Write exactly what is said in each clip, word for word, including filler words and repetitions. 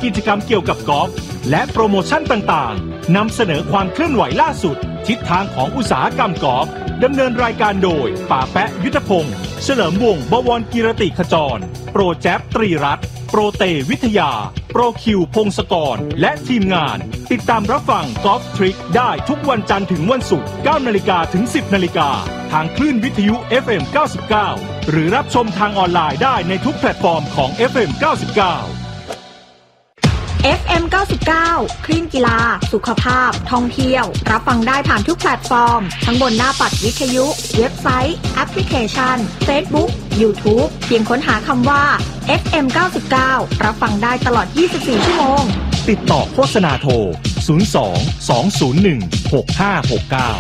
กิจกรรมเกี่ยวกับกอล์ฟและโปรโมชั่นต่างๆนำเสนอความเคลื่อนไหวล่าสุดทิศทางของอุตสาหกรรมกอล์ฟดำเนินรายการโดยป่าแปะยุทธพงศ์เฉลิมวงศ์บวรกิรติขจรโปรแจ๊บตรีรัตน์โปรเตวิทยาโปรคิวพงศกรและทีมงานติดตามรับฟังกอล์ฟทริคได้ทุกวันจันทร์ถึงวันศุกร์ เก้านาฬิกา ถึง สิบนาฬิกาทางคลื่นวิทยุ เอฟ เอ็ม เก้าสิบเก้า หรือรับชมทางออนไลน์ได้ในทุกแพลตฟอร์มของ เอฟ เอ็ม เก้าสิบเก้าเอฟ เอ็ม เก้าสิบเก้า คลื่นกีฬาสุขภาพท่องเที่ยวรับฟังได้ผ่านทุกแพลตฟอร์มทั้งบนหน้าปัดวิทยุเว็บไซต์แอปพลิเคชัน Facebook YouTube เพียงค้นหาคำว่า เอฟ เอ็ม เก้าสิบเก้า รับฟังได้ตลอดยี่สิบสี่ชั่วโมงติดต่อโฆษณาโทรศูนย์ สอง สอง ศูนย์ หนึ่ง หก ห้า หก เก้า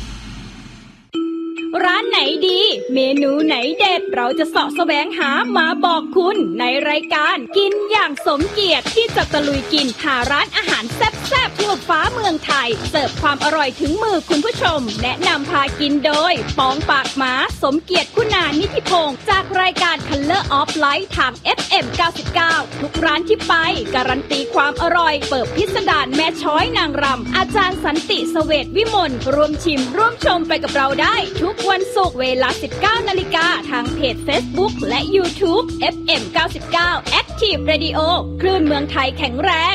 ร้านไหนดีเมนูไหนเด็ดเราจะเสาะแสวงหามาบอกคุณในรายการกินอย่างสมเกียรติที่จะตะลุยกินหาร้านอาหารแซ่บๆทั่วฟ้าเมืองไทยเสิร์ฟความอร่อยถึงมือคุณผู้ชมแนะนำพากินโดยปองปากหมาสมเกียรติคุณานิธิพงศ์จากรายการ Color of Light ทาง เอฟ เอ็ม เก้าสิบเก้า ทุกร้านที่ไปการันตีความอร่อยเปิดพิสดารแม่ช้อยนางรำอาจารย์สันติเสวตวิมลร่วมชิมร่วมชมไปกับเราได้ทุกวันศุกร์เวลา สิบเก้านาฬิกา ทางเพจ Facebook และ YouTube เอฟ เอ็ม เก้าสิบเก้า Active Radio คลื่นเมืองไทยแข็งแรง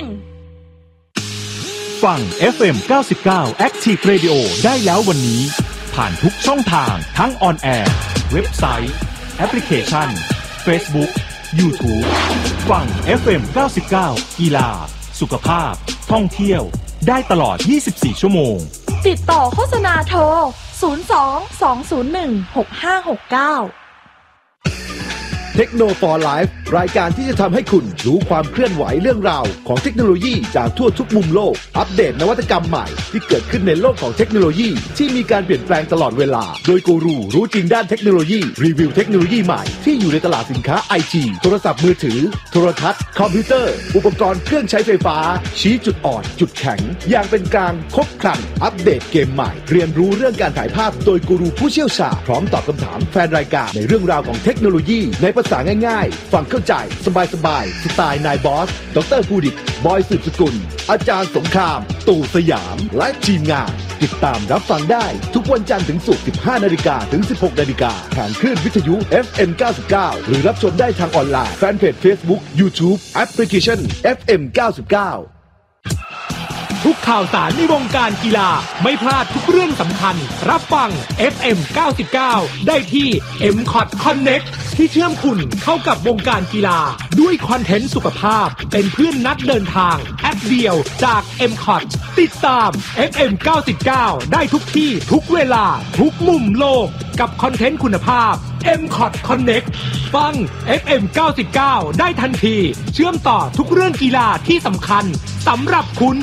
ฟัง เอฟ เอ็ม เก้าสิบเก้า Active Radio ได้แล้ววันนี้ผ่านทุกช่องทางทั้งออนแอร์เว็บไซต์แอปพลิเคชัน Facebook YouTube ฟัง เอฟ เอ็ม เก้าสิบเก้า กีฬาสุขภาพท่องเที่ยวได้ตลอดยี่สิบสี่ชั่วโมงติดต่อโฆษณาโทรศูนย์ สอง สอง ศูนย์ หนึ่ง หก ห้า หก เก้าเทคโนโลยี for Life รายการที่จะทำให้คุณรู้ความเคลื่อนไหวเรื่องราวของเทคโนโลยีจากทั่วทุกมุมโลกอัปเดตนวัตกรรมใหม่ที่เกิดขึ้นในโลกของเทคโนโลยีที่มีการเปลี่ยนแปลงตลอดเวลาโดยกูรูรู้จริงด้านเทคโนโลยีรีวิวเทคโนโลยีใหม่ที่อยู่ในตลาดสินค้า ไอ ที โทรศัพท์มือถือโทรทัศน์คอมพิวเตอร์อุปกรณ์เครื่องใช้ไฟฟ้าชี้จุดอ่อนจุดแข็งอย่างเป็นกลางครบครันอัปเดตเกมใหม่เรียนรู้เรื่องการถ่ายภาพโดยกูรูผู้เชี่ยวชาญพร้อมตอบคำถามแฟนรายการในเรื่องราวของเทคโนโลยีในภาษาง่ายๆฟังเข้าใจสบายๆสไตล์นายบอสดร.ภูดิตบอยสืบสกุลอาจารย์สงครามตู่สยามและทีมงานติดตามรับฟังได้ทุกวันจันทร์ถึงศุกร์ สิบห้านาฬิกา ถึง สิบหกนาฬิกาทางคลื่นวิทยุ เอฟ เอ็ม เก้าสิบเก้า หรือรับชมได้ทางออนไลน์แฟนเพจ Facebook YouTube แอปพลิเคชัน เอฟ เอ็ม เก้าสิบเก้าทุกข่าวสารในวงการกีฬาไม่พลาดทุกเรื่องสำคัญรับฟัง เอฟ เอ็ม เก้าสิบเก้า ได้ที่ เอ็ม ซี โอ ที Connect ที่เชื่อมคุณเข้ากับวงการกีฬาด้วยคอนเทนต์สุขภาพเป็นเพื่อนนัดเดินทางแอปเดียวจาก เอ็ม ซี โอ ที ติดตาม เอฟ เอ็ม เก้าสิบเก้า ได้ทุกที่ทุกเวลาทุกมุมโลกกับคอนเทนต์คุณภาพ เอ็ม ซี โอ ที Connect ฟัง เอฟ เอ็ม เก้าสิบเก้า ได้ทันทีเชื่อมต่อทุกเรื่องกีฬาที่สำคัญสำหรับคุณ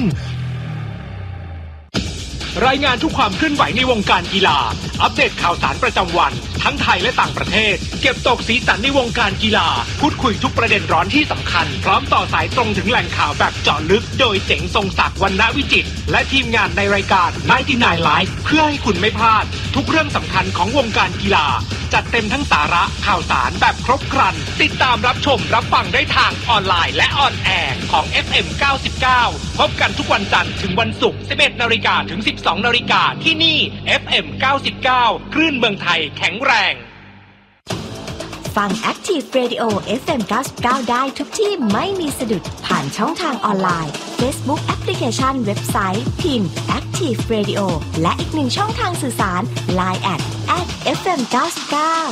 รายงานทุกความเคลื่อนไหวในวงการกีฬาอัปเดตข่าวสารประจำวันทั้งไทยและต่างประเทศเก็บตกสีสันในวงการกีฬาพูดคุยทุกประเด็นร้อนที่สำคัญพร้อมต่อสายตรงถึงแหล่งข่าวแบบเจาะลึกโดยเจ๋งทรงศักดิ์วรรณวิจิตรและทีมงานในรายการ ไนน์ตี้ไนน์ ไลฟ์ เพื่อให้คุณไม่พลาดทุกเรื่องสำคัญของวงการกีฬาจัดเต็มทั้งสาระข่าวสารแบบครบครันติดตามรับชมรับฟังได้ทางออนไลน์และออนแอร์ของ เอฟ เอ็ม เก้าสิบเก้า พบกันทุกวันจันทร์ถึงวันศุกร์ สิบเอ็ดนาฬิกา ถึง สิบสองนาฬิกาที่นี่ เอฟ เอ็ม เก้าสิบเก้า คลื่นเมืองไทยแข็งแรงฟัง Active Radio เอฟ เอ็ม เก้าสิบเก้า ได้ทุกที่ไม่มีสะดุดผ่านช่องทางออนไลน์ Facebook แอปพลิเคชันเว็บไซต์พิมพ์ Active Radio และอีกหนึ่งช่องทางสื่อสาร ไลน์ แอท แอท เอฟ เอ็ม เก้าสิบเก้า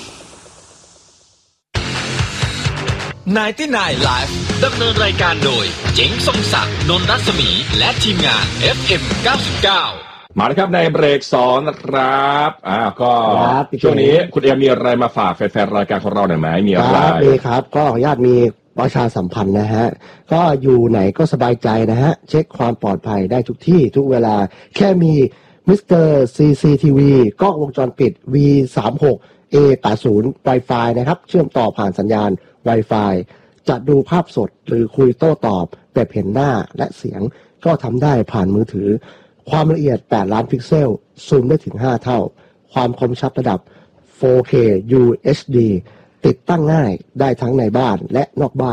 ไนน์ตี้ไนน์ ไลฟ์ ดำเนินรายการโดยเจ๋งทรงศักดิ์นนท์รัศมีและทีมงาน เอฟ เอ็ม เก้าสิบเก้ามาแล้วครับในเบรกสองนะครับอ่าก็ช่วงนี้คุณเอ็มมีอะไรมาฝากแฟนๆรายการของเราหน่อยไหมมีอะไรมีครับก็ขออนุญาตมีประชาสัมพันธ์นะฮะก็อยู่ไหนก็สบายใจนะฮะเช็คความปลอดภัยได้ทุกที่ทุกเวลาแค่มีมิสเตอร์ ซี ซี ที วี กล้องวงจรปิด วี สามสิบหก เอ แปดสิบ Wi-Fi นะครับเชื่อมต่อผ่านสัญญาณ Wi-Fi จะดูภาพสดหรือคุยโต้ตอบแบบเห็นหน้าและเสียงก็ทำได้ผ่านมือถือความละเอียดแปดล้านพิกเซลซูมได้ถึงห้าเท่าความคมชัดระดับ โฟร์เค ยู เอช ดี ติดตั้งง่ายได้ทั้งในบ้านและนอกบ้าน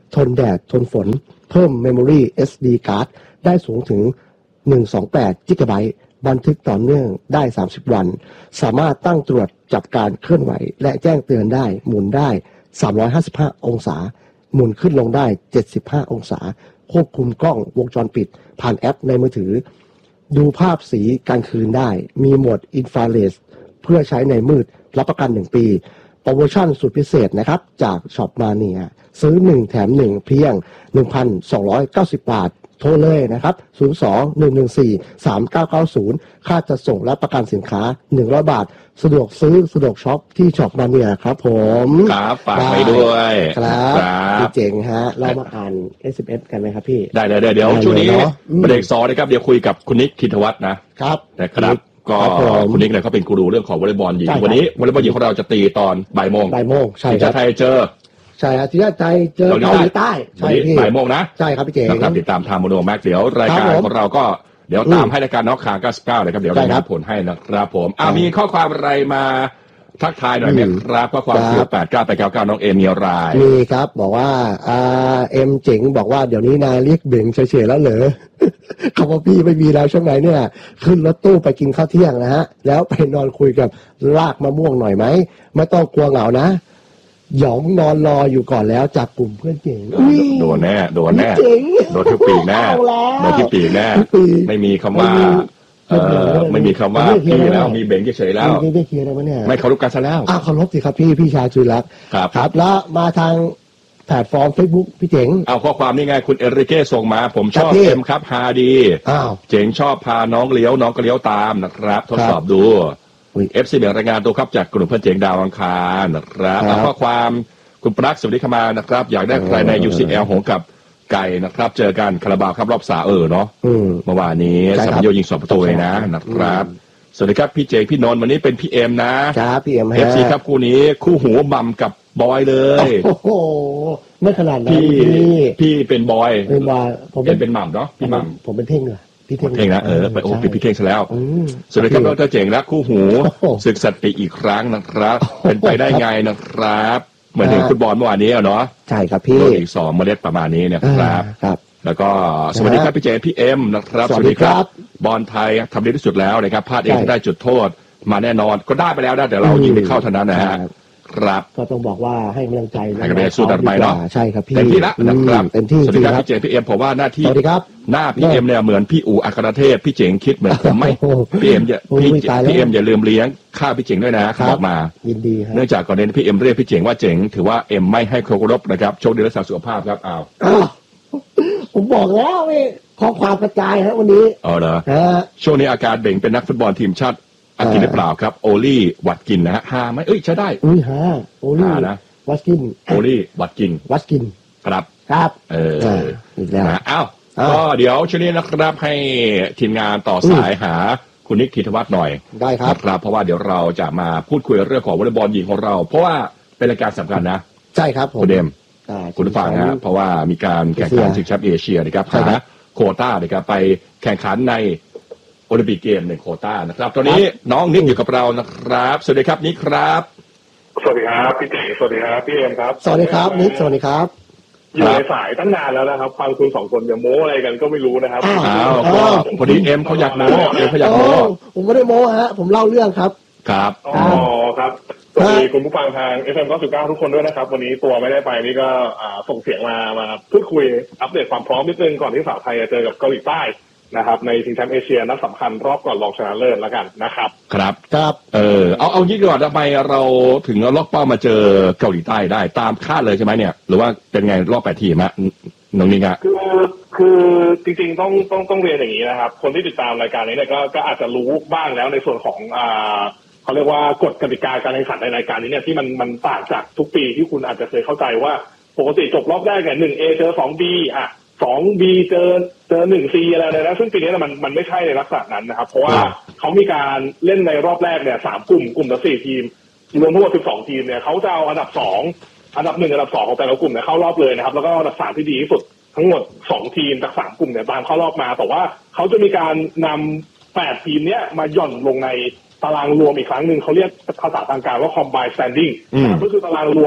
ทนแดดทนฝนเพิ่ม Memory เอส ดี Card ได้สูงถึงหนึ่งร้อยยี่สิบแปด จิกะไบต์บันทึกต่อเนื่องได้สามสิบวันสามารถตั้งตรวจจับการเคลื่อนไหวและแจ้งเตือนได้หมุนได้สามร้อยห้าสิบห้าองศาหมุนขึ้นลงได้เจ็ดสิบห้าองศาควบคุมกล้องวงจรปิดผ่านแอปในมือถือดูภาพสีกลางคืนได้มีโหมดอินฟราเรดเพื่อใช้ในมืดรับประกันหนึ่งปีโปรโมชั่นสุดพิเศษนะครับจากช็อปมาเนียซื้อหนึ่งแถมหนึ่งเพียง หนึ่งพันสองร้อยเก้าสิบ บาทโทรเลยนะครับศูนย์ สอง หนึ่ง หนึ่ง สี่ สาม เก้า เก้า ศูนย์ค่าจัดส่งและประกันสินค้าหนึ่งร้อยบาทสะดวกซื้อสะดวกช็อปที่ช็อปมาเนียครับผมครับฝากไปด้วยครับพี่เจ๋งฮะเรามาอ่าน เอส เอ็ม เอส กันไหมครับพี่ได้เลยเดี๋ยวช่วงนี้เบรกสองนะครับเดี๋ยวคุยกับคุณนิกธินวัฒน์นะครับนะครับก็คุณนิกเนี่ยเขาเป็นกูรูเรื่องของวอลเลย์บอลหญิงวันนี้วอลเลย์บอลหญิงของเราจะตีตอนบ่ายโมงบ่ายโมงใช่ทีมชาติไทยเจอใช่ครับทีมชาติไทยเจอเกาหลีใต้ใช่พี่บ่ายโมงนะใช่ครับพี่เจ๋งนะครับติดตามทางโมโนแม็กเดี๋ยวรายการของเราก็เดี๋ยวตามให้รายการน็อกคางเก้าสิบเก้านะครับเดี๋ยวรายงานผลให้นะครับผมอ่ามีข้อความอะไรมาทักทายหน่อยไหมครับข้อความคือแปดเก้าแปดเก้าเก้าน้องเอมีอะไรมีครับบอกว่าอ่าเอ็มเจ๋งบอกว่าเดี๋ยวนี้นายเรียกเบ่งเฉยๆแล้วเหรอคำว่าพี่ไม่มีแล้วช่วงไหนเนี่ยขึ้นรถตู้ไปกินข้าวเที่ยงนะฮะแล้วไปนอนคุยกับรากมะม่วงหน่อยไหมไม่ต้องกลัวเหงานะหยองนอนรออยู่ก่อนแล้วจากกลุ่มเพื่อนเจ๋งโดนแน่โดนแน่โดนทุกปีแน่โดนทุกปีแน่ไม่มีคำว่าเออไม่มีคำว่าพี่แล้วมีเบ่งเฉยๆแล้วไม่ได้เคลียร์อะไรวะเนี่ยไม่เคารพกันซะแล้วอ้าวเคารพสิครับพี่พี่ชาจุลักษ์ครับครับแล้วมาทางแพลตฟอร์ม Facebook พี่เจ๋งเอาข้อความนี่ไงคุณเอริเก้ส่งมาผมชอบเอ็มครับฮาดีอ้าวเจ๋งชอบพาน้องเลี้ยวน้องก็เลี้ยวตามนะครับทดสอบดูเอฟซีเบียงรายงานตัวครับจากกลุ่มเพื่อนเจ๋งดาวอังคารนะครับข้อความคุณปรักสวัสดีเข้ามานะครับอยากได้ใครใน ยู ซี แอล หงกับไก่นะครับเจอกันคาราบาวครับรอบสาเออเนาะเมื่อวานนี้สัมโยยิงสองประตูเลยนะนะครับสวัสดีครับพี่เจพี่นนท์วันนี้เป็นพี่เอ็มนะครับพี่เอ็มเอฟซีครับคู่นี้คู่หูบัมกับบอยเลยโอ้โหไม่ขนาดนั้นพี่พี่เป็นบอยเป็นบอยผมเป็นเป็นหม่ำเนาะพี่หม่ำผมเป็นเท่งเหรอพี่เท่งนะเออไปโอ้เป็นพี่เท่งซะแล้วสวัสดีครับดรเจ๋งและคู่หูศึกสัตติอีกครั้งนะครับเป็นไปได้ไงนะครับเหมือนถึงฟุตบอลเมื่อวานนี้เนาะใช่ครับพี่อีกสองเมล็ดประมาณนี้เนี่ยครับครับแล้วก็สวัสดีครับพี่เจพี่เอ็มนะครับสวัสดีครับบอลไทยทำดีที่สุดแล้วนะครับพลาดเองได้จุดโทษมาแน่นอนก็ได้ไปแล้วนะแต่เรายิงไม่เข้าเท่านั้นนะฮะครับก็ต้องบอกว่าให้กำลังใจให้กำลังใจสู้ต่อไปเนาะใช่ครับพี่เต็มที่แล้วนะครับเต็มที่สวัสดีครับพี่เจพี่เอ็มผมว่าหน้าที่สวัสดีครับหน้าพี่เอ็มเนี่ยเหมือนพี่อู๋อัครเทพพี่เจ๋งคิดเหมือนผมไม่พี่เอ็มอย่าพี่พี่เอ็มอย่าลืมเลี้ยงข้าพี่เจ๋งด้วยนะบอกมายินดีเนื่องจากก่อนนี้พี่เอ็มเรียกพี่เจ๋งว่าเจ๋งถือว่าเอ็มไม่ให้เคารพนะครับโชคดีรักษาสุขภาพครับอ้าวผมบอกแล้วนี่ข้อความกระจายฮะวันนี้อ๋อเหรอช่วงนี้อาการเบ่งเป็นนักฟุตบอลทีมชาติอังกฤษหรือเปล่าครับโอลี่วัดกินนะฮะฮาไหมเอ้ยใช้ได้อุ้ยฮาโอลี่นะวัดกินโอลี่วัดกินวัดกินครับครับเอออีกแล้วอ้าวก็เดี๋ยวช่วงนี้นะครับให้ทีมงานต่อสายหาคุณนิกธินวัฒน์หน่อยได้ครับครับเพราะว่าเดี๋ยวเราจะมาพูดคุยเรื่องของวอลเลย์บอลหญิงของเราเพราะว่าเป็นรายการสำคัญนะใช่ครับผมคุณเดมคุณฟังนะเพราะว่ามีการแข่งขันชิงแชมป์เอเชียนะครับหาโควต้านะครับไปแข่งขันในโอลิมปิกเกมในโควต้านะครับตอนนี้น้องนิกอยู่กับเรานะครับสวัสดีครับนิกครับสวัสดีครับพี่เจ๋สวัสดีครับพี่เอ็มครับสวัสดีครับนิกสวัสดีครับอยู่ในสายตั้งนานแล้วนะครับฟังคุณสองคนจะโม้อะไรกันก็ไม่รู้นะครับอ้าวพอดีเอ็มเขาอยากโม้เอ็มเขาอยากโม้ผมไม่ได้โม้ฮะผมเล่าเรื่องครับครับอ๋อครับสวัสดีคุณผู้ฟังทาง เอฟ เอ็ม เก้าสิบเก้าทุกคนด้วยนะครับวันนี้ตัวไม่ได้ไปนี่ก็ส่งเสียงมามาพูดคุยอัปเดตความพร้อมนิดนึงก่อนที่สาวไทยจะเจอกับเกาหลีใต้นะครับในชิงแชมป์เอเชียนัดสำคัญรอบก่อนรองชนะเลิศแล้วกันนะครับครับครับเออเอาเอายี่ก่อนทำไมเราถึงล็อกเป้ามาเจอเกาหลีใต้ได้ตามคาดเลยใช่ไหมเนี่ยหรือว่าเป็นไงรอบแปดทีมฮะน้องนิกะคือคือจริงๆต้องต้องต้องเรียนอย่างนี้นะครับคนที่ติดตามรายการนี้เนี่ยก็ก็อาจจะรู้บ้างแล้วในส่วนของอ่าเขาเรียกว่ากฎกติกาการแข่งขันในรายการนี้เนี่ยที่มันมันต่างจากทุกปีที่คุณอาจจะเคยเข้าใจว่าปกติจบรอบแรกเนี่ยหนึ่งเอเจอสองบีอ่ะสองบีเจอเจอหนึ่งซีอะไรเลยนะซึ่งปีนี้มันมันไม่ใช่ในลักษณะนั้นนะครับเพราะว่าเขามีการเล่นในรอบแรกเนี่ยสามกลุ่มกลุ่มละสี่ทีมรวมทั้งหมดสิบสองทีมเนี่ยเขาจะเอาอันดับสองอันดับหนึ่งอันดับสองของแต่ละกลุ่มเนี่ยเข้ารอบเลยนะครับแล้วก็อันดับสามที่ดีที่สุดทั้งหมดสองทีมจากสามกลุ่มเนี่ยตามเข้ารอบมาแต่ว่าเขาจะมีการนำแปดทีมเนี้ยมาหย่อนลงในตารางรวมอีกครั้งหนึ่งเขาเรียกภาษาทางการว่า combined standing ก็คือตารางรวม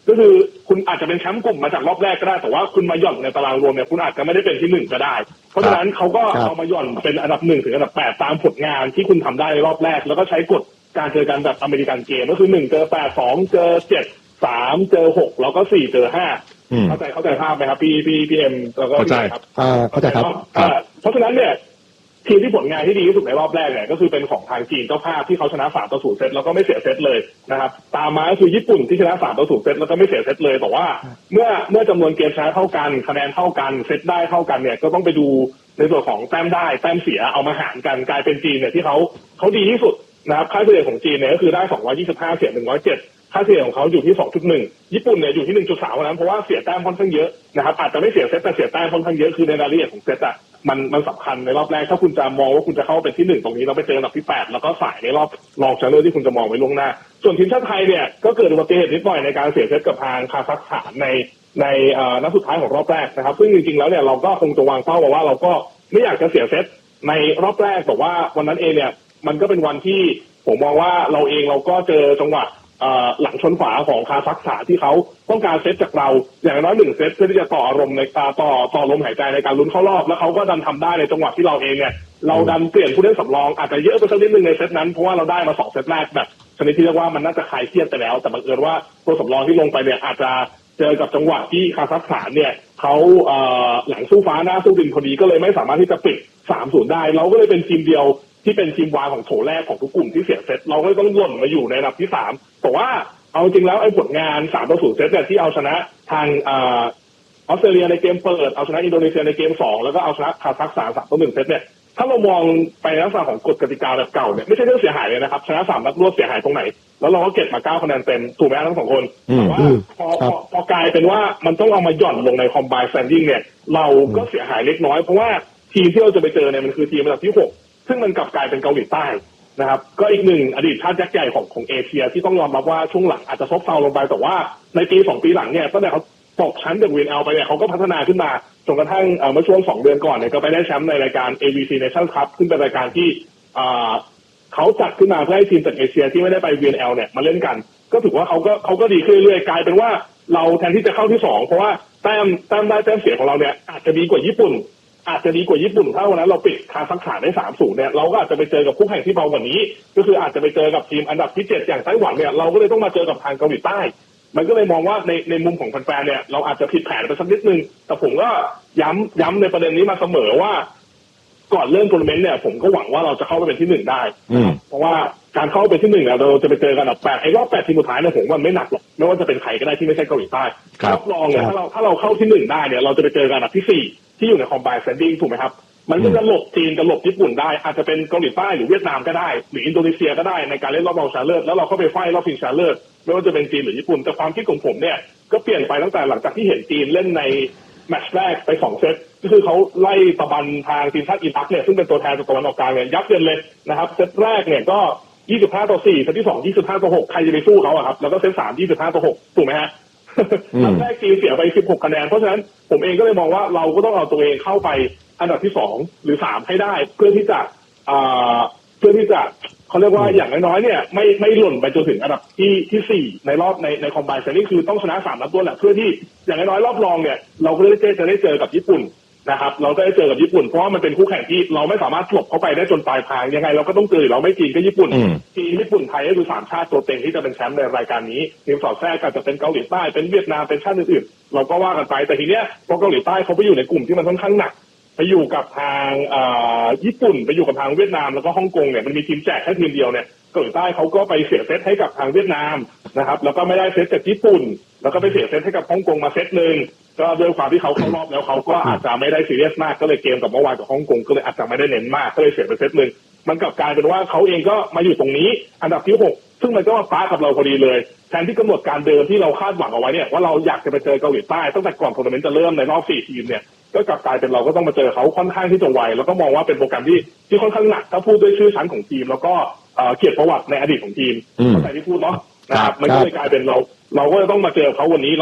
ก็คือคุณอาจจะเป็นแชมป์กลุ่มมาจากรอบแรกก็ได้แต่ว่าคุณมาหย่อนในตารางรวมเนี่ยคุณอาจจะไม่ได้เป็นที่หนึ่งก็ได้เพราะฉะนั้นเขาก็เอามาหย่อนเป็นอันดับหนึ่งถึงอันดับแปดตามผลงานที่คุณทำได้ในรอบแรกแล้วก็ใช้กฎการเจอกันแบบอเมริกันเกมก็คือหนึ่งเจอแปดสองเจอเจ็ดสามเจอหกแล้วก็สี่เจอห้าเข้าใจเข้าใจภาพไหมครับพี่พี่พี่เอ็มแล้วก็เข้าใจครับอ่าเข้าใจครับเพราะฉะนั้นเนี่ยทีมที่ผลงานที่ดีที่สุดในรอบแรกเนี่ยก็คือเป็นของทางจีนเจ้าภาพที่เขาชนะสามต่อศูนย์เซตแล้วก็ไม่เสียเซตเลยนะครับตามมาก็คือญี่ปุ่นที่ชนะสามต่อศูนย์เซตแล้วก็ไม่เสียเซตเลยแต่ว่าเมื่อเมื่อจำนวนเกมชนะเท่ากันคะแนนเท่ากันเซตได้เท่ากันเนี่ยก็ต้องไปดูในส่วนของแต้มได้แต้มเสียเอามาหารกันกลายเป็นจีนเนี่ยที่เขาเขาดีที่สุดนะครับค่าเฉลี่ยของจีนเนี่ยก็คือได้สองร้อยยี่สิบห้าเสียหนึ่งร้อยเจ็ดค่าเฉลี่ยของเขาอยู่ที่ สองจุดหนึ่ง ญี่ปุ่นเนี่ยอยู่ที่ หนึ่งจุดสาม นั้นเพราะว่าเสียแต้มค่อนข้างเยอะนะครับอาจจะไม่เสียเซตแต่เสียแต้มค่อนข้างเยอะคือในรายละเอียดของเซตอ่ะมันมันสำคัญในรอบแรกถ้าคุณจะมองว่าคุณจะเข้าเป็นที่หนึ่งตรงนี้เราไปเจออันดับที่แปดแล้วก็สายในรอบรองชนะเลิศที่คุณจะมองไว้ล่วงหน้าส่วนทีมชาติไทยเนี่ยก็เกิดอุบัติเหตุนิดหน่อยในการเสียเซตกับทางคาซัคสถานในในเอ่อนัดสุดท้ายของรอบแรกนะครับซึ่งจริงๆแล้วเนี่ยเราก็คงจะวางเป้าไว้ว่าเราก็ไม่อยากจะเสียเซตในรอบแรกแต่ว่าวันนั้นเองเนี่ยมันก็เป็นวันที่ผมมองว่าเราเองเราก็เจอจังหวะหลังชนฝาของคาซัคสถานที่เขาต้องการเซตจากเราอย่างน้อยหนึ่งเซตเพื่อที่จะต่ออารมณ์ในต่อต่อลมหายใจในการลุ้นเข้ารอบแล้วเขาก็ดันทำได้ในจังหวะที่เราเองเนี่ยเราดันเปลี่ยนผู้เล่นสำรองอาจจะเยอะไปสักนิดนึงในเซตนั้นเพราะว่าเราได้มาสองเซตแรกแบบชนิดที่เรียกว่ามันน่าจะคลายเครียดไปแล้วแต่บังเอิญว่าตัวสำรองที่ลงไปเนี่ยอาจจะเจอกับจังหวะที่คาซัคสถานเนี่ยเขาหลังสู้ฟ้าหน้าสู้ดินพอดีก็เลยไม่สามารถที่จะปิด สามศูนย์ ได้เราก็เลยเป็นทีมเดียวที่เป็นทีมวางของโถแรกของทุกกลุ่มที่เสียเซตเราก็ต้องหล่นมาอยู่ในอันดับที่สามแต่ว่าเอาจริงแล้วไอ้ผลงานสามต่อศูนย์เซตเนี่ยที่เอาชนะทางออสเตรเลียในเกมเปิดเอาชนะอินโดนีเซียในเกมสองแล้วก็เอาชนะคาซัคสถานสามต่อหนึ่งเซตเนี่ยถ้าเรามองไปในลักษณะของกฎกติกาแบบเก่าเนี่ยไม่ใช่เรื่องเสียหายเลยนะครับชนะสามนัดรวดเสียหายตรงไหนแล้วเราก็เก็บมาเก้าคะแนนเต็มถูกไหมทั้งสองคนแต่ว่าพอพอพอกลายเป็นว่ามันต้องเอามาหย่อนลงในคอมไบน์แซนดิ้งเนี่ยเราก็เสียหายเล็กน้อยเพราะว่าทีมที่เราจะไปเจอเนี่ยมันคือทีมอันดับที่หกซึ่งมันกลับกลายเป็นเกาหลีใต้นะครับก็อีกหนึ่งอดีตชาติยักษ์ใหญ่ของของเอเชียที่ต้องยอมรับว่าช่วงหลังอาจจะซบเซาลงไปแต่ว่าในปีสองปีหลังเนี่ยตั้งแต่เขาตกชั้นจาก วี เอ็น แอล ไปเนี่ยเขาก็พัฒนาขึ้นมาจนกระทั่งเมื่อช่วงสองเดือนก่อนเนี่ยก็ไปได้แชมป์ในรายการ เอ บี ซี Nation Cup ซึ่งเป็นรายการที่เขาจัดขึ้นมาเพื่อให้ทีมจากเอเชียที่ไม่ได้ไป วี เอ็น แอล เนี่ยมาเล่นกันก็ถือว่าเขาก็เขาก็ดีขึ้นเรื่อยๆกลายเป็นว่าเราแทนที่จะเข้าที่สองเพราะว่าแต้มแต้มได้แต้มเสียของเราเนี่ยอาจจะดีกว่าญี่ปุ่นอาจจะดีกว่าญี่ปุ่นถ้าวันนั้นเราปิดคาซัคสถานได้ สามศูนย์ เนี่ยเราก็อาจจะไปเจอกับคู่แข่งที่เบากว่านี้ก็คืออาจจะไปเจอกับทีมอันดับที่เจ็ดอย่างไต้หวันเนี่ยเราก็เลยต้องมาเจอกับทางเกาหลีใต้มันก็เลยมองว่าในในมุมของแฟนๆเนี่ยเราอาจจะผิดแผนไปสักนิดนึงแต่ผมก็ย้ำย้ำในประเด็นนี้มาเสมอว่าก่อนเริ่มทัวร์นาเมนต์เนี่ยผมก็หวังว่าเราจะเข้าไปเป็นที่หนึ่งได้เพราะว่าการเข้าไปที่หนึ่งเนี่ยเราจะไปเจอกันอันดับแปดไอ้รอบแปดทีมสุดท้ายเนี่ยผมว่าไม่หนักหรอกไม่ว่าจะเป็นใครก็ได้ที่ไม่ใช่เกาหลีใต้รับรองเนี่ยถ้าเราถ้าเราเข้าที่หนึ่งได้เนี่ยเราจะไปเจอกันอันดับที่สี่ที่อยู่ในคอมไบน์แซนดิ้งถูกไหมครับมันก็จะหลบจีนกับหลบญี่ปุ่นได้อาจจะเป็นเกาหลีใต้หรือเวียดนามก็ได้หรืออินโดนีเซียก็ได้ในการเล่นรอบรองชนะเลิศแล้วเราเข้าไปไฟรอบชิงชนะเลิศไม่ว่าจะเป็นจีนหรือญี่ปุ่นแต่ความคิดของผมเนี่ยก็เปลี่ยนไปตั้งแต่หลังจากที่เห็นจีนเล่นในแมตช์แรกไปสองเซตก็คือเขาไล่ตะบันทางทีมชาติอิรักเนี่ยซึ่งเป็นตัวแทนจากตะวันออกกลางเนี่ยยับเยินเลยนะครับเซตแรกเนี่ยก็ยี่สิบห้าต่อสี่เซตที่สองยี่สิบห้าต่อหกใครจะไปสู้เขาอะครับแล้วก็เซตสามยี่สิบห้าต่อหกถูกไหมฮะนัดแรกจีนเสียไปสิบหกคะแนนเพราะฉะนั้นผมเองก็เลยมองว่าเราก็ต้องเอาตัวเองเข้าไปอันดับที่สองหรือสามให้ได้เพื่อที่จะเพื่อที่จะเขาเรียกว่าอย่างน้อยๆเนี่ยไม่ไม่หล่นไปจนถึงอันดับที่ที่สี่ในรอบในในคอมไบน์แซนดิ้งคือต้องชนะสามนัดรวดแหละเพื่อที่อย่างน้อยๆรอบรองเนี่ยเราก็ได้จะได้เจอกับญี่ปุ่นนะครับเราจะได้เจอกับญี่ปุ่นเพราะว่ามันเป็นคู่แข่งที่เราไม่สามารถหลบเข้าไปได้จนปลายทางยังไงเราก็ต้องเจอเราไม่จีนก็ญี่ปุ่นจีนญี่ปุ่นไทยก็คือสามชาติตัวเต็งที่จะเป็นแชมป์ในรายการนี้ทีมสอดแทรกก็จะเป็นเกาหลีใต้เป็นเวียดนามเป็นชาติอื่นๆเราก็ว่ากันไปแต่ทีเนี้ยพอเกาหลีใต้เขาไปอยู่ในกลุ่มที่มันค่อนข้างหนักไปอยู่กับทางญี่ปุ่นไปอยู่กับทางเวียดนามแล้วก็ฮ่องกงเนี่ยมันมีทีมแจกแค่ทีมเดียวเนี่ยเกาหลีใต้เขาก็ไปเสียเซตให้กับทางเวียดนามนะครับแล้วก็ไม่ได้เซตจากญี่ปุ่นแล้วก็ไปเสียเซตให้กับฮ่องกงมาเซตนึงก็ด้วยความที่เขาเข้ารอบแล้วเขาก็อาจจะไม่ได้ซีเรียสมากก็เลยเกมกับเมื่อวานกับฮ่องกงก็เลยอาจจะไม่ได้เน้นมากก็เลยเสียไปเซตนึงมันกลับกลายเป็นว่าเขาเองก็มาอยู่ตรงนี้อันดับที่หกซึ่งมันก็มาฟ้ากับเราพอดีเลยแทนที่กำหนดการเดิมที่เราคาดหวังเอาไว้เนี่ยว่าเราอยากจะไปเจอเกาหลีใต้ตั้งแต่ก่อนทัวร์นาเมนต์จะเริ่มในรอบสี่ทีมเนี่ยก็กลับกลายเป็นเราก็ต้องมาเจอเขาค่อนข้างที่จะไวแล้วก็มองว่าเป็นโปรแกรมที่ที่ค่อนข้างหนักถ้าพูดด้วยชื่อชั้นของทีมแล้วก็เกียรติประวัติในอดีตของทีมเข้าใจที่พูดเนาะนะครับมันก็เลยกลายเป็นเราเราก็จะต้องมาเจอเขาวันนี้แล้ว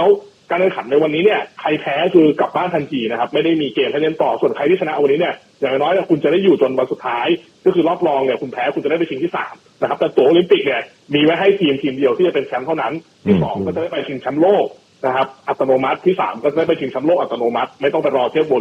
การแข่งขันในวันนี้เนี่ยใครแพ้คือกลับบ้านทันทีนะครับไม่ได้มีเกมให้เล่นต่อส่วนใครที่ชนะวันนี้เนี่ยอย่างน้อยๆคุณจะได้อยู่จนวันสุดท้ายก็คือรอบรองเนี่ยคุณแพ้คุณจะได้ไปชิงที่สามนะครับแต่ตั๋วโอลิมปิกเนี่ยมีไว้ให้ทีมทีมเดียวที่จะเป็นแชมป์เท่านั้นที่สองก็จะได้ไปชิงแชมป์โลกนะครับอัตโนมัติที่สามก็จะได้ไปชิงแชมป์โลกอัตโนมัติไม่ต้องไปรอเทียบโบ